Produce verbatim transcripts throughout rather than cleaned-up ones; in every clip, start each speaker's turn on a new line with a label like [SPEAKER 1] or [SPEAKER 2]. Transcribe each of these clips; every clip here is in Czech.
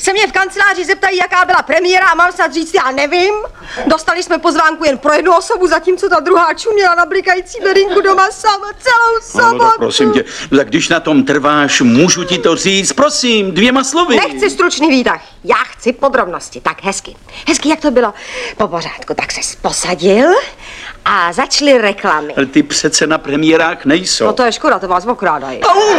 [SPEAKER 1] se mě v kanceláři zeptají, jaká byla premiéra a mám snad říct, já nevím. Dostali jsme pozvánku jen pro jednu osobu, zatímco ta druhá čuměla na blikající bedínku doma sama celou sobotu.
[SPEAKER 2] No, no, prosím tě, tak když na tom trváš, můžu ti to říct, prosím, dvěma slovy.
[SPEAKER 1] Nechci stručný výtah, já chci podrobnosti. Tak hezky, hezky, jak to bylo? Po pořádku, tak ses posadil a začaly reklamy.
[SPEAKER 2] Ale ty přece na premiérách nejsou.
[SPEAKER 1] No to je škoda, to vás okrádají.
[SPEAKER 2] Au!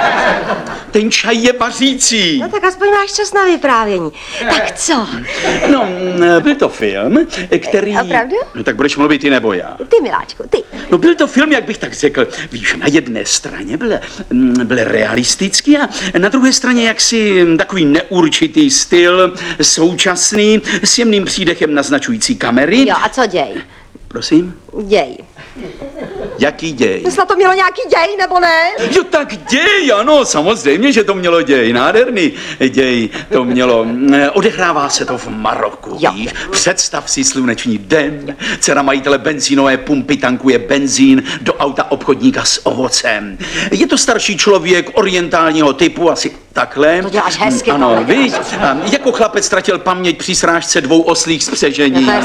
[SPEAKER 2] Ten čaj je vařící.
[SPEAKER 1] No tak aspoň máš čas na vyprávění. Tak co?
[SPEAKER 2] No, byl to film, který...
[SPEAKER 1] Opravdu?
[SPEAKER 2] No tak budeš mluvit ty nebo já?
[SPEAKER 1] Ty, miláčku, ty.
[SPEAKER 2] No byl to film, jak bych tak řekl, víš, na jedné straně byl, byl realistický a na druhé straně jaksi takový neurčitý styl, současný, s jemným přídechem naznačující kamery.
[SPEAKER 1] Jo, a co děj?
[SPEAKER 2] Prosím?
[SPEAKER 1] Děj.
[SPEAKER 2] Jaký děj?
[SPEAKER 1] Snad to mělo nějaký děj, nebo ne?
[SPEAKER 2] Jo, tak děj, ano, samozřejmě, že to mělo děj, nádherný děj to mělo. Odehrává se to v Maroku,
[SPEAKER 1] jo.
[SPEAKER 2] Víš? Představ si slunečný den, dcera majitele benzínové pumpy tankuje benzín do auta obchodníka s ovocem. Je to starší člověk orientálního typu, asi takhle.
[SPEAKER 1] To děláš hezky,
[SPEAKER 2] ano, víš, jako chlapec ztratil paměť při srážce dvou oslých spřežení.
[SPEAKER 1] To je,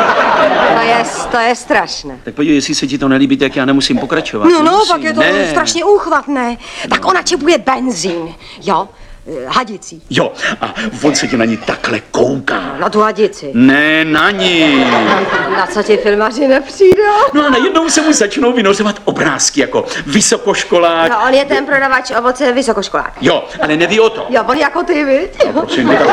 [SPEAKER 1] to je, to je strašné.
[SPEAKER 2] Tak podívej, jestli se ti to nelíbí, tak já nemusím pokračovat.
[SPEAKER 1] No, no,
[SPEAKER 2] Nemusím,
[SPEAKER 1] pak je to
[SPEAKER 2] ne.
[SPEAKER 1] strašně úchvatné. Tak ona čepuje benzín, jo? Hadicí.
[SPEAKER 2] Jo, a on se ti na ní takhle kouká.
[SPEAKER 1] Na tu hadici.
[SPEAKER 2] Ne, na ní.
[SPEAKER 1] Na co ti filmaři nepřijdou?
[SPEAKER 2] No a najednou se mu začnou vynořovat obrázky jako vysokoškolák.
[SPEAKER 1] No, on je ten prodavač ovoce vysokoškolák.
[SPEAKER 2] Jo, ale neví o to.
[SPEAKER 1] Jo, on jako ty, viď?
[SPEAKER 2] Prosím tě,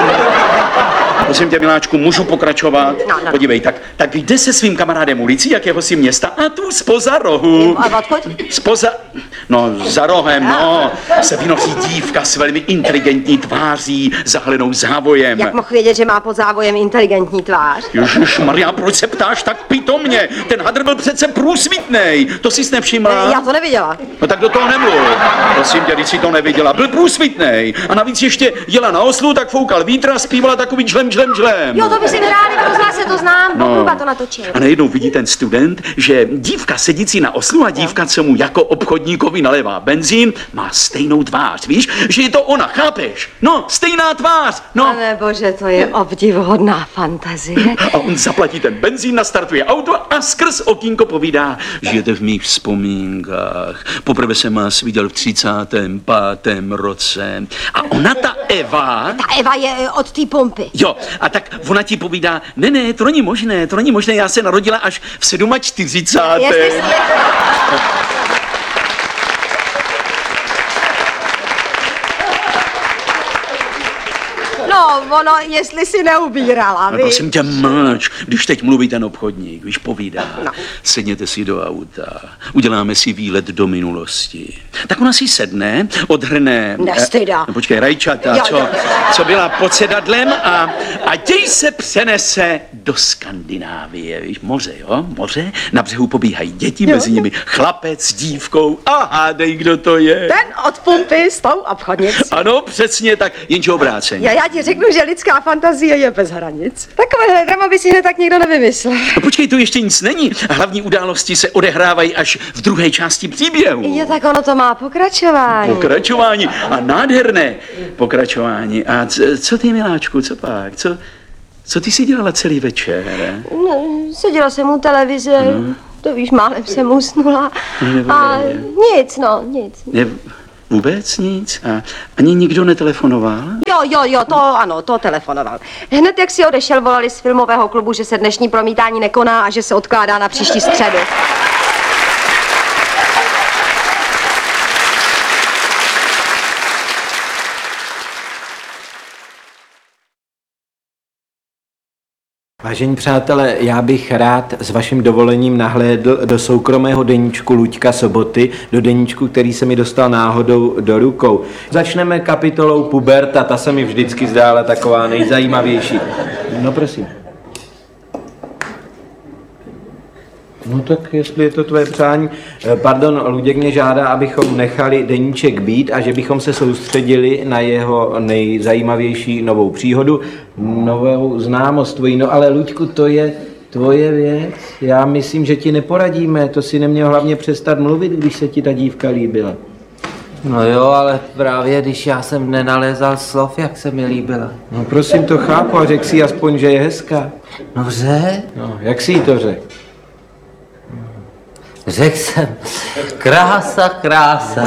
[SPEAKER 2] prosím tě, miláčku, můžu pokračovat?
[SPEAKER 1] No, no.
[SPEAKER 2] Podívej, tak, tak jde se svým kamarádem ulicí, jakého si města, a tu spoza rohu.
[SPEAKER 1] A odkud?
[SPEAKER 2] Spoza, no, za rohem, no, se vynoří dívka s velmi inteligentní tváří, zahalenou závojem.
[SPEAKER 1] Jak mohl vědět, že má pod závojem inteligentní tvář?
[SPEAKER 2] Ježišmarja, proč se ptáš tak pitomně? Ten hadr byl přece průsvitnej. To jsi nevšimla?
[SPEAKER 1] Já to neviděla.
[SPEAKER 2] No tak do toho nemluv. Prosím tě, když jsi to neviděla. Byl průsvitnej. A navíc ještě jela na oslu, tak foukal vítr a zpívala takový žlem, žlem, žlem.
[SPEAKER 1] Jo, to by si vyhráli, to zná se, to znám. No. To natočil.
[SPEAKER 2] A najednou vidí ten student, že dívka sedící na oslu a dívka, co mu jako obchodníkovi nalévá benzín, má stejnou tvář. Víš, že je to ona, chápeš? No, stejná tvář. No.
[SPEAKER 1] Pane bože, to je obdivuhodná fantazie.
[SPEAKER 2] A on zaplatí ten benzín, nastartuje auto a skrz okýnko povídá: žijete v mých vzpomínkách. Poprvé jsem vás viděl v třicátém pátém roce. A ona, ta Eva...
[SPEAKER 1] Ta Eva je od té pumpy.
[SPEAKER 2] Jo, a tak ona ti povídá: ne, ne, to není možné, to není možné, já se narodila až v čtyřicátém sedmém
[SPEAKER 1] Jestli si... No, ono, jestli si neubírala,
[SPEAKER 2] No,
[SPEAKER 1] víš?
[SPEAKER 2] prosím tě, mlč, když teď mluví ten obchodník, víš, povídá.
[SPEAKER 1] No.
[SPEAKER 2] Sedněte si do auta, uděláme si výlet do minulosti. Tak ona si sedne, odhrne...
[SPEAKER 1] Nestyda.
[SPEAKER 2] No, počkej, rajčata,
[SPEAKER 1] Jo,
[SPEAKER 2] co,
[SPEAKER 1] jo.
[SPEAKER 2] co byla pod sedadlem a, a děj se přenese do Skandinávie, víš, moře, jo, moře, na břehu pobíhají děti,
[SPEAKER 1] Jo.
[SPEAKER 2] mezi nimi chlapec s dívkou a hádej, kdo to je.
[SPEAKER 1] Ten od pumpy s tou obchodnicí.
[SPEAKER 2] Ano, přesně tak, jenže obráceně.
[SPEAKER 1] Já, já ti řeknu, že lidská fantazie je bez hranic. Takovéhle drama by si hned tak nikdo nevymyslel.
[SPEAKER 2] No počkej, to ještě nic není. Hlavní události se odehrávají až v druhé části příběhu.
[SPEAKER 1] Jo, tak ono to má pokračování.
[SPEAKER 2] Pokračování a nádherné pokračování. A c- co ty, miláčku, co pak? Co, co ty si dělala celý večer?
[SPEAKER 1] No, seděla jsem u televize, no. To víš, málem jsem usnula.
[SPEAKER 2] Nebo
[SPEAKER 1] A
[SPEAKER 2] je.
[SPEAKER 1] nic, no, nic.
[SPEAKER 2] Ne, vůbec nic? A ani nikdo netelefonoval?
[SPEAKER 1] Jo, jo, jo, to ano, to telefonoval. Hned jak si odešel, volali z filmového klubu, že se dnešní promítání nekoná a že se odkládá na příští středu.
[SPEAKER 3] Vážení přátelé, já bych rád s vaším dovolením nahlédl do soukromého deníčku Luďka Soboty, do deníčku, který se mi dostal náhodou do rukou. Začneme kapitolou puberta, ta se mi vždycky zdála taková nejzajímavější. No prosím. No tak jestli je to tvoje přání. Pardon, Luděk mě žádá, abychom nechali deníček být a že bychom se soustředili na jeho nejzajímavější novou příhodu, novou známost tvojí. No ale Luďku, to je tvoje věc. Já myslím, že ti neporadíme. To si neměl hlavně přestat mluvit, když se ti ta dívka líbila.
[SPEAKER 4] No jo, ale právě když já jsem nenalézal slov, jak se mi líbila.
[SPEAKER 3] No prosím, to chápu a řekl si aspoň, že je hezká.
[SPEAKER 4] No řek,
[SPEAKER 3] No, jak jsi jí to řekl?
[SPEAKER 4] řekl jsem, krása, krása.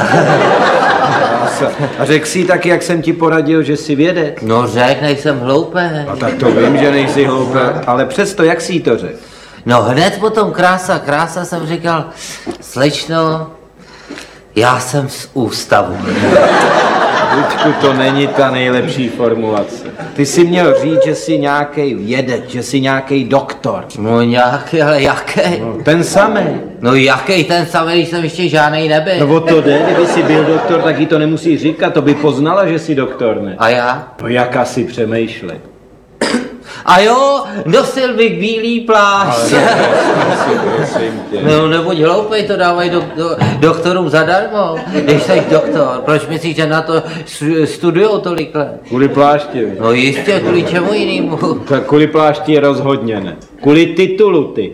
[SPEAKER 3] A řekl si taky, jak jsem ti poradil, že jsi vědec.
[SPEAKER 4] No řek, nejsem hloupý.
[SPEAKER 3] A tak to vím, že nejsi hloupý, ale přesto, jak jsi jí to řekl?
[SPEAKER 4] No hned potom krása, krása jsem říkal, slečno, já jsem z ústavu.
[SPEAKER 3] Luďku, to není ta nejlepší formulace. Ty jsi měl říct, že jsi nějaký vědec, že jsi nějaký doktor.
[SPEAKER 4] No nějaký, ale jaký?
[SPEAKER 3] No, ten samý.
[SPEAKER 4] No jaký ten samý, když jsem ještě žádnej nebyl.
[SPEAKER 3] No o to jde, kdyby jsi byl doktor, tak jí to nemusí říkat, to by poznala, že jsi doktor, ne?
[SPEAKER 4] A já?
[SPEAKER 3] No jak asi přemýšlej.
[SPEAKER 4] A jo, nosil bych bílý plášť.
[SPEAKER 3] Prosím tě.
[SPEAKER 4] No nebuď hloupej, to dávají do, do, doktorům zadarmo, když jsi doktor. Proč myslíš, že na to studujou tolik let?
[SPEAKER 3] Kvůli plášti.
[SPEAKER 4] No jistě, kvůli čemu jinému.
[SPEAKER 3] Tak kvůli plášti rozhodně ne. Kvůli titulu ty.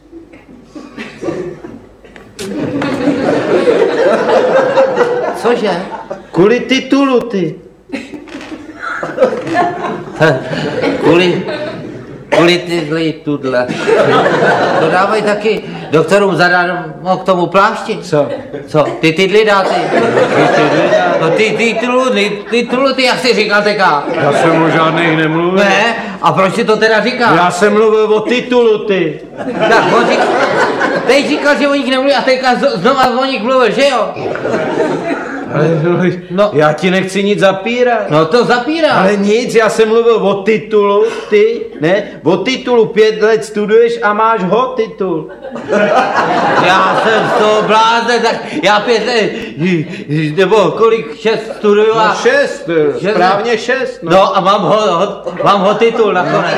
[SPEAKER 4] Cože?
[SPEAKER 3] Kvůli titulu ty.
[SPEAKER 4] Kvůli, kvůli tyhle tudle. To dávají taky doktorům zadarmo k tomu plášti.
[SPEAKER 3] Co?
[SPEAKER 4] Co? Ty tydly dá ty. No ty titulu, ty titulu, ty jak jsi říkal teka?
[SPEAKER 3] Já jsem o žádných nemluvil.
[SPEAKER 4] Ne? A proč si to teda říkal?
[SPEAKER 3] Já jsem mluvil o titulu ty.
[SPEAKER 4] Tak, on říkal, teď říkal, že o nich nemluví a teďka z- znova o nich mluvil, že jo?
[SPEAKER 3] Ale no,
[SPEAKER 4] No.
[SPEAKER 3] já ti nechci nic zapírat.
[SPEAKER 4] No to zapírá.
[SPEAKER 3] Ale nic, já jsem mluvil o titulu, ty, ne? O titulu pět let studuješ a máš ho titul.
[SPEAKER 4] Já jsem z toho blázen, tak já pět let, nebo kolik, šest studuju a...
[SPEAKER 3] No šest,
[SPEAKER 4] Šest,
[SPEAKER 3] správně šest, no.
[SPEAKER 4] No a mám ho, ho, mám ho titul nakonec.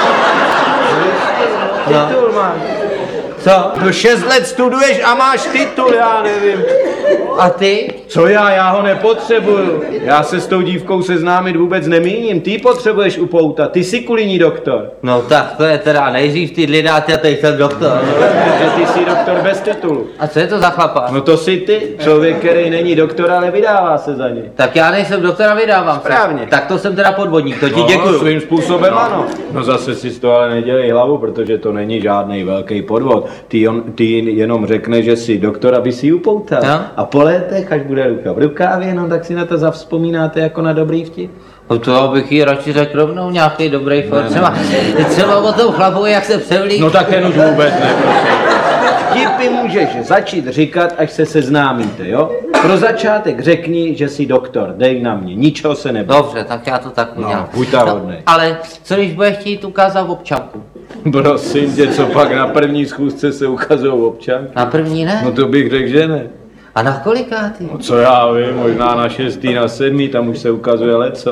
[SPEAKER 4] No.
[SPEAKER 3] Titul máš.
[SPEAKER 4] Co?
[SPEAKER 3] No šest let studuješ a máš titul, já nevím.
[SPEAKER 4] A ty?
[SPEAKER 3] Co já, já ho nepotřebuju. Já se s tou dívkou seznámit vůbec nemíním. Ty potřebuješ upoutat, ty jsi kuliní doktor.
[SPEAKER 4] No tak to je teda nejdřív ty lidáci a teď jsem doktor.
[SPEAKER 3] Že ty jsi doktor bez titulu.
[SPEAKER 4] A co je to za chlapa?
[SPEAKER 3] No to jsi ty, člověk, který není doktor, ale vydává se za něj.
[SPEAKER 4] Tak já nejsem doktor a vydávám se.
[SPEAKER 3] Správně.
[SPEAKER 4] Tak to jsem teda podvodník, to ti
[SPEAKER 3] No,
[SPEAKER 4] děkuju.
[SPEAKER 3] svým způsobem ano. No zase si z toho ale nedělej hlavu, protože to není žádný velký podvod. Ty, on, ty jenom řekne, že jsi doktor, aby si ji upoutal.
[SPEAKER 4] No.
[SPEAKER 3] A po letech, až bude ruka v rukávě, no tak si na to zavzpomínáte jako na dobrý vtip.
[SPEAKER 4] No to bych jí radši řekl rovnou nějaký dobrý for. Třeba, třeba o tom chlapovi, jak se převlík.
[SPEAKER 3] No tak ten už vůbec ne, Vtipy můžeš začít říkat, až se seznámíte, jo? Pro začátek řekni, že jsi doktor, dej na mě, ničeho se neboj.
[SPEAKER 4] Dobře, tak já to tak udělám.
[SPEAKER 3] No, buď ta hodnej.
[SPEAKER 4] Ale co když bude chtít ukázat občanku?
[SPEAKER 3] Prosím tě, co pak na první schůzce se ukazují občanky?
[SPEAKER 4] Na první ne?
[SPEAKER 3] No to bych řekl, že ne.
[SPEAKER 4] A na kolikátý?
[SPEAKER 3] No co já vím, možná na šestý, na sedmý, tam už se ukazuje leco.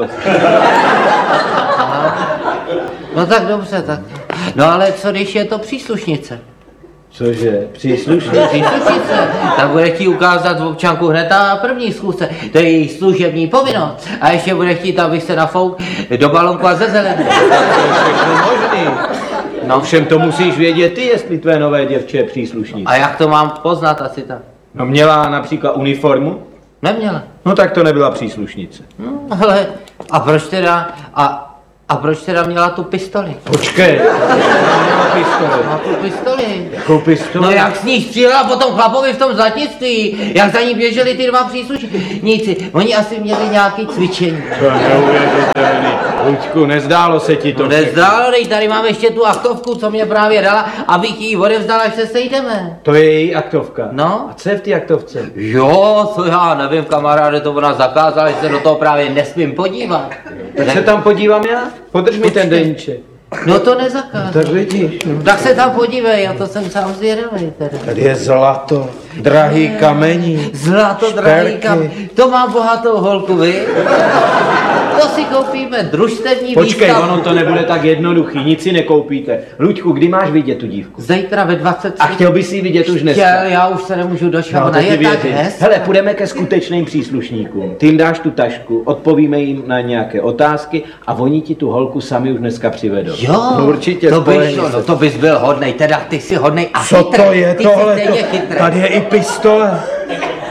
[SPEAKER 4] No tak dobře, tak. No ale co když je to příslušnice?
[SPEAKER 3] Cože, příslušný?
[SPEAKER 4] Příslušnice, tak bude chtít ukázat v občanku hned na první schůzce. To je její služební povinnost. A ještě bude chtít, abych se nafouk do balonku a ze zelené.
[SPEAKER 3] Všechno možný. No všem to musíš vědět ty, jestli tvé nové děvče je příslušník.
[SPEAKER 4] A jak to mám poznat asi tak?
[SPEAKER 3] No měla například uniformu?
[SPEAKER 4] Neměla.
[SPEAKER 3] No tak to nebyla příslušnice.
[SPEAKER 4] No, ale a proč teda, a, a proč teda měla tu pistoli?
[SPEAKER 3] Počkej. Měla pistoli.
[SPEAKER 4] Má tu pistoli.
[SPEAKER 3] Jakou pistoli?
[SPEAKER 4] No jak s ní střílela potom chlapovi v tom zlatnictví, jak za ní běželi ty dva příslušníci. Oni asi měli nějaký cvičení.
[SPEAKER 3] To je neuvěřitelný. Luďku, nezdálo se ti to?
[SPEAKER 4] To nezdálo, dej, tady mám ještě tu aktovku, co mě právě dala, abych ji odevzdala, až se sejdeme.
[SPEAKER 3] To je její aktovka.
[SPEAKER 4] No.
[SPEAKER 3] A co je v té aktovce?
[SPEAKER 4] Jo, to já nevím, kamaráde, to ona zakázala, že se do toho právě nesmím podívat.
[SPEAKER 3] Tak se tam podívám já? Podrž mi ten deníček.
[SPEAKER 4] No to nezakázala.
[SPEAKER 3] Tak vidíš. No.
[SPEAKER 4] Tak se tam podívej, já to jsem sám zvědavý tedy.
[SPEAKER 3] Tady je zlato, drahý kamení.
[SPEAKER 4] Zlato, drahý
[SPEAKER 3] šperky.
[SPEAKER 4] kam, to mám bohatou holku, vy? To si koupíme družstevní
[SPEAKER 3] Počkej,
[SPEAKER 4] výstavu.
[SPEAKER 3] ono to nebude tak jednoduchý, nic si nekoupíte. Luďku, kdy máš vidět tu dívku?
[SPEAKER 4] Zítra ve dvacet tři.
[SPEAKER 3] A chtěl bys ji vidět už dneska?
[SPEAKER 4] Chtěl, já už se nemůžu dočkat,
[SPEAKER 3] No,
[SPEAKER 4] ona
[SPEAKER 3] tak
[SPEAKER 4] je
[SPEAKER 3] ti
[SPEAKER 4] tak
[SPEAKER 3] věřím.
[SPEAKER 4] hezká.
[SPEAKER 3] Hele, půjdeme ke skutečným příslušníkům. Ty jim dáš tu tašku, odpovíme jim na nějaké otázky a oni ti tu holku sami už dneska přivedou.
[SPEAKER 4] Jo,
[SPEAKER 3] No, určitě,
[SPEAKER 4] to bys,
[SPEAKER 3] spolehni
[SPEAKER 4] no,
[SPEAKER 3] se.
[SPEAKER 4] no, to bys byl hodnej, teda ty jsi hodnej a
[SPEAKER 3] Co
[SPEAKER 4] chytrý.
[SPEAKER 3] to je
[SPEAKER 4] Ty
[SPEAKER 3] tohle?
[SPEAKER 4] jsi stejně chytrý.
[SPEAKER 3] Tady je i pistole.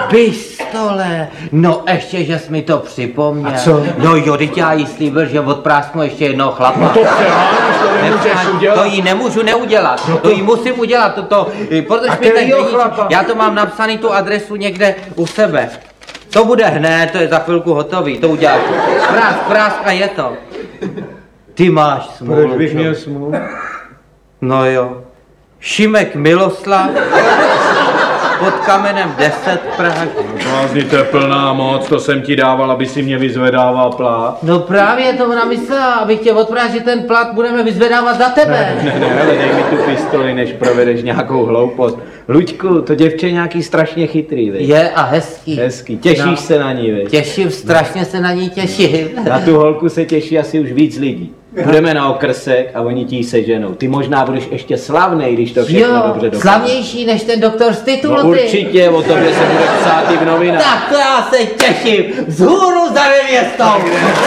[SPEAKER 4] Pistole, no ještě, že jsi mi to připomněl.
[SPEAKER 3] A co?
[SPEAKER 4] No jo, teď já jí slíbil, že odprásknu ještě jednoho chlapa.
[SPEAKER 3] No to přeháníš, to nemůžeš udělat.
[SPEAKER 4] To jí nemůžu neudělat,
[SPEAKER 3] No
[SPEAKER 4] to... to jí musím udělat, to, to, protože
[SPEAKER 3] A
[SPEAKER 4] mi ten
[SPEAKER 3] kterýho
[SPEAKER 4] deníček-
[SPEAKER 3] chlapa?
[SPEAKER 4] já to mám napsaný tu adresu někde u sebe. To bude hned, to je za chvilku hotový, to uděláš. Prásk, prásk a je to. Ty máš smůlu.
[SPEAKER 3] Proč bych
[SPEAKER 4] čo?
[SPEAKER 3] měl smůlu?
[SPEAKER 4] No jo. Šimek Miloslav pod kamenem deset Praha.
[SPEAKER 3] Blázni, to je plná moc, to jsem ti dával, aby si mě vyzvedával plát.
[SPEAKER 4] No právě to ona myslela, abych tě odpráhl, že ten plat budeme vyzvedávat za tebe.
[SPEAKER 3] Ne, ne, ale dej mi tu pistoli, než provedeš nějakou hloupost. Luďku, to děvče je nějaký strašně chytrý, viď?
[SPEAKER 4] Je a hezký.
[SPEAKER 3] Hezký, těšíš
[SPEAKER 4] No.
[SPEAKER 3] se na ní, viď?
[SPEAKER 4] Těším, strašně se na ní těším.
[SPEAKER 3] Na tu holku se těší asi už víc lidí. Budeme na okrsek a oni ti ji seženou. Ty možná budeš ještě slavnej, když to všechno
[SPEAKER 4] Jo,
[SPEAKER 3] dobře dopadne.
[SPEAKER 4] slavnější než ten doktor z titulu,
[SPEAKER 3] No
[SPEAKER 4] ty.
[SPEAKER 3] určitě, o tobě se bude psát i v novinách.
[SPEAKER 4] Tak to já se těším. Vzhůru za nevěstou.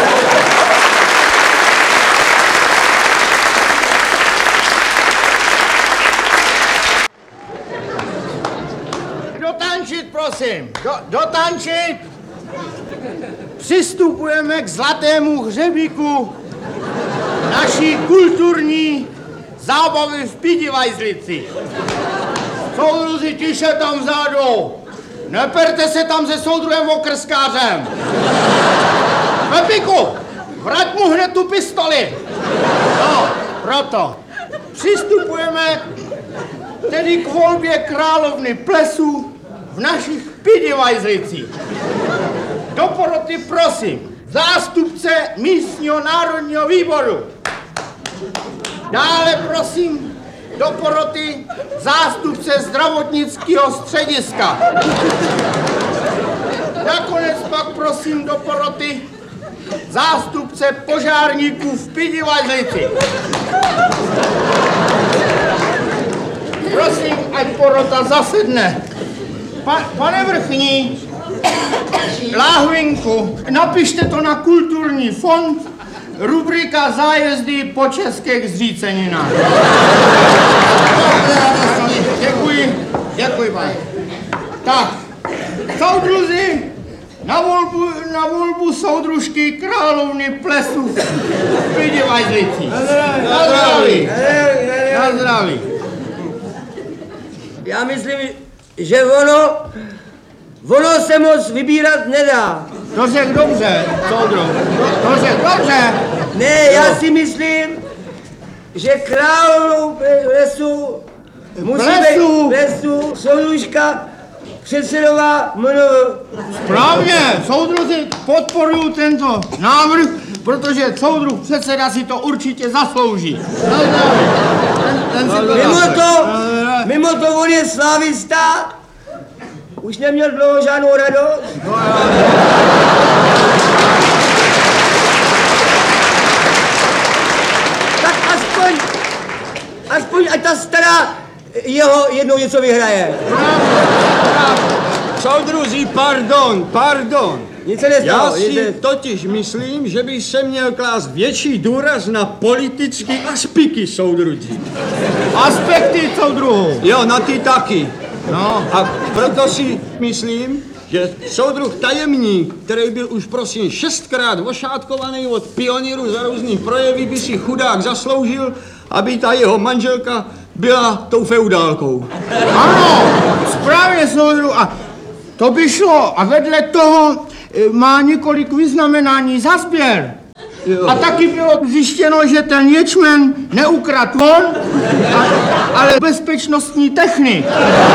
[SPEAKER 5] Dotančit, prosím! Do, dotančit! Přistupujeme k zlatému hřebíku naší kulturní zábavy v Pidivajzlici. Soudruzi, tiše tam vzadu! Neperte se tam se soudruhem okrskářem! Pepíku, vrať mu hned tu pistoli! No, proto přistupujeme tedy k volbě královny plesu v našich Pidivajzlicích. Do poroty prosím zástupce místního národního výboru. Dále prosím do poroty zástupce zdravotnického střediska. Nakonec pak prosím do poroty zástupce požárníků v Pidivajzlici. Prosím, ať porota zasedne. Pa, pane vrchní, láhvinku, napište to na kulturní fond, rubrika zájezdy po českých zříceninách. Děkuji, děkuji, pane. Tak, soudruzi, na volbu, na volbu soudružky královny plesu v Pidivajzlicích. Na zdraví. Na zdraví.
[SPEAKER 6] Já myslím, že ono, ono se moc vybírat nedá.
[SPEAKER 5] To řek dobře, soudruh. To, to řek dobře.
[SPEAKER 6] Ne, já si myslím, že královnou lesu musí
[SPEAKER 5] Plesu.
[SPEAKER 6] být lesu soudružka předsedová mnou.
[SPEAKER 5] Správně, soudruzi podporují tento návrh, protože soudruh předseda si to určitě zaslouží. Na zdraví. Ten, ten si to
[SPEAKER 6] Mimo
[SPEAKER 5] zaslouží.
[SPEAKER 6] to,
[SPEAKER 5] Na zdraví.
[SPEAKER 6] mimo to on je slávista, už neměl dlouho žádnou radost. Tak aspoň, aspoň ať ta stará jeho jednou něco vyhraje.
[SPEAKER 7] Soudruzi, pardon, pardon.
[SPEAKER 6] Nic se
[SPEAKER 7] Já
[SPEAKER 6] nestalo. nic
[SPEAKER 7] si
[SPEAKER 6] se-
[SPEAKER 7] totiž myslím, že by se měl klást větší důraz na politické aspekty soudruzi.
[SPEAKER 5] Aspekty soudruhu.
[SPEAKER 7] Jo, na ty taky.
[SPEAKER 5] No,
[SPEAKER 7] A proto si myslím, že soudruh tajemník, který byl už prosím šestkrát ošátkovaný od pionýrů za různých projevy, by si chudák zasloužil, aby ta jeho manželka byla tou feudálkou.
[SPEAKER 5] ano, správně soudruhu. A to by šlo. A vedle toho e, má několik vyznamenání za sběr. A taky bylo zjištěno, že ten ječmen neukradl on, a, ale bezpečnostní technik.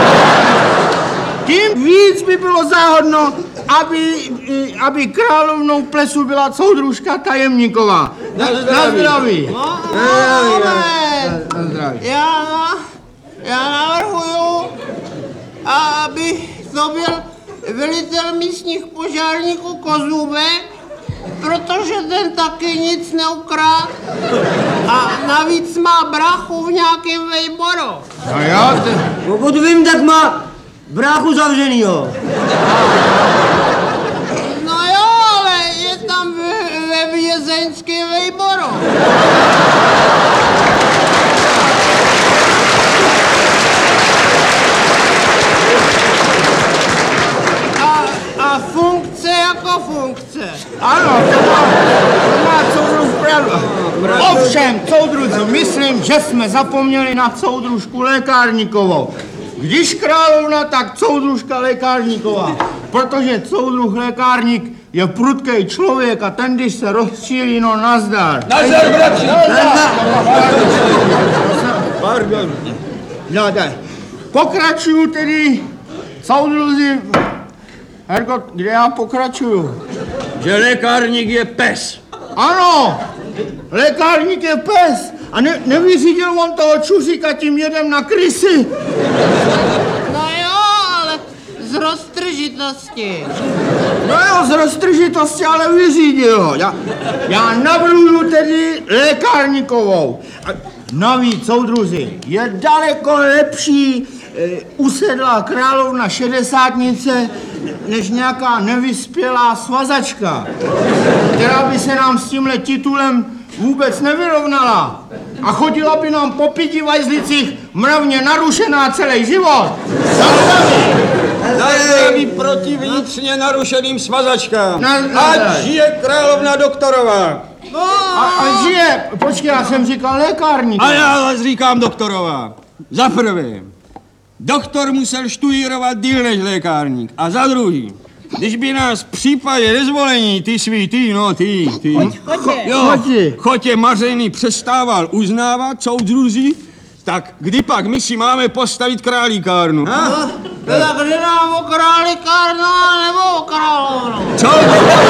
[SPEAKER 5] Tím víc by bylo záhodno, aby, e, aby královnou plesu byla soudružka tajemníková. Na, na zdraví.
[SPEAKER 6] Na zdraví, no.
[SPEAKER 5] Na zdraví.
[SPEAKER 8] Já, já navrhuju, aby to byl velitel místních požárníků Kozůbek, protože ten taky nic neukrát a navíc má brachu v nějakém vejboru.
[SPEAKER 5] No jo, ty...
[SPEAKER 6] Pokud vím, tak má bráchu zavřenýho.
[SPEAKER 8] No jo, ale je tam ve, ve vězeňském vejboru.
[SPEAKER 5] Ano, to má, to má soudruh pravdu. Ovšem, soudruzi, myslím, že jsme zapomněli na soudružku Lékárníkovou. Když královna, tak soudružka Lékárníková. Protože soudruh Lékárník je prudkej člověk a ten, když se rozčílí, no nazdar.
[SPEAKER 7] Nazdar, bratři!
[SPEAKER 5] Pardon. No tak, pokračuju tedy, soudruzi. Herko, kde já pokračuju?
[SPEAKER 7] Že lékárník je pes.
[SPEAKER 5] Ano, lékárník je pes. A ne, nevyřídil on toho čuříka tím jedem na krysy.
[SPEAKER 8] No jo, ale z roztržitosti.
[SPEAKER 5] No jo, z roztržitosti, ale vyřídil ho. Já, já navrhuju tedy Lékárníkovou. A navíc, soudruzi, je daleko lepší e, usedlá královna šedesátnice, než nějaká nevyspělá svazačka, která by se nám s tímhle titulem vůbec nevyrovnala a chodila by nám po pěti vajzlicích mravně narušená celý život.
[SPEAKER 7] Na zdraví proti vnitřně narušeným svazačkám.
[SPEAKER 5] Na- na-
[SPEAKER 7] Ať žije královna doktorová.
[SPEAKER 5] A, a žije, počkej, já jsem říkal lékárník.
[SPEAKER 7] A já vás říkám doktorová. Za prvé, doktor musel študírovat díl než lékárník. A za druhý, když by nás v případě nezvolení, ty svý, ty, no, ty, ty.
[SPEAKER 8] Chodě.
[SPEAKER 7] Jo,
[SPEAKER 5] Chodě.
[SPEAKER 7] Chotě Mařený přestával uznávat soudruzi, tak kdy pak my si máme postavit králíkárnu? Ha?
[SPEAKER 8] Tak kde nám o králíkárnu nebo o královnu?
[SPEAKER 7] Co?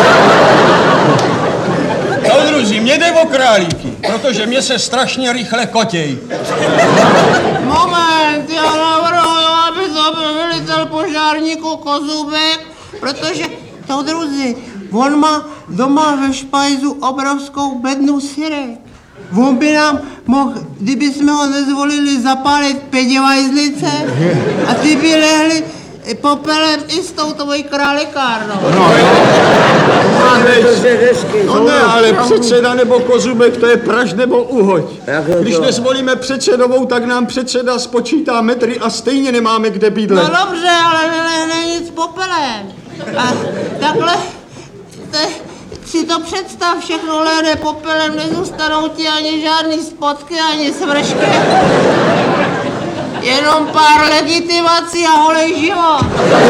[SPEAKER 7] Soudruzi, mě jde o králíky, protože mě se strašně rychle kotěj.
[SPEAKER 8] Moment, já navrhuji, aby to byl velitel požárníků Kozubek, protože, soudruzi, on má doma ve špajzu obrovskou bednu syrek. On by nám mohl, kdyby jsme ho nezvolili, zapálit pětivajzlice a ty by lehli popelem i s tou tvojí králíkárnou.
[SPEAKER 7] No ne, ale předseda nebo Kozubek, to je praž nebo uhoď. Když nezvolíme předsedovou, tak nám předseda spočítá metry a stejně nemáme kde
[SPEAKER 8] No
[SPEAKER 7] bydlet.
[SPEAKER 8] dobře, ale nelehne nic popelem. A takhle te, si to představ, všechno lehne popelem, nezůstanou ti ani žádný spotky, ani smršky. Jenom pár legitimací a holej život.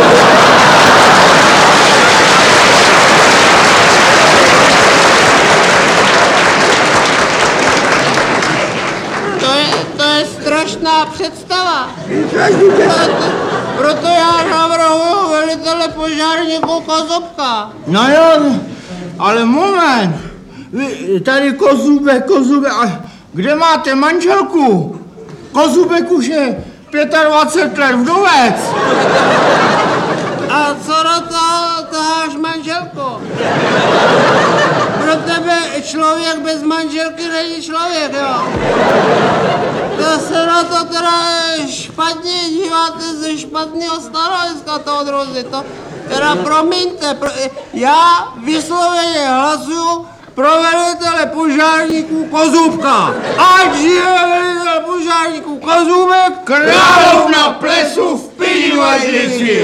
[SPEAKER 8] To je, to je strašná představa. Proto, proto já navrhuji velitele požárníků Kozubka.
[SPEAKER 5] No jo, ale moment. Vy, tady Kozubek, Kozubek, a kde máte manželku? Kozubek už je dvacet pět let vdovec.
[SPEAKER 8] A co do toho taháš manželku? Pro tebe člověk bez manželky není člověk, jo? To se na to teda špatně díváte ze špatného stanoviska toho, druzi. To teda promiňte, pro, já vysloveně hlasuju pro velitele požárníků Kozubka. Ať žije velitel požárníků Kozubek,
[SPEAKER 5] Královna plesu v pětivajzlici.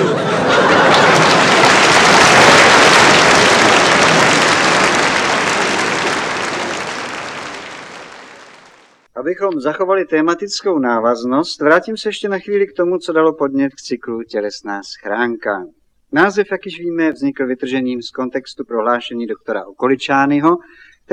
[SPEAKER 9] Abychom zachovali tematickou návaznost, vrátím se ještě na chvíli k tomu, co dalo podnět k cyklu Tělesná schránka. Název, jak již víme, vznikl vytržením z kontextu prohlášení doktora Okoličányho,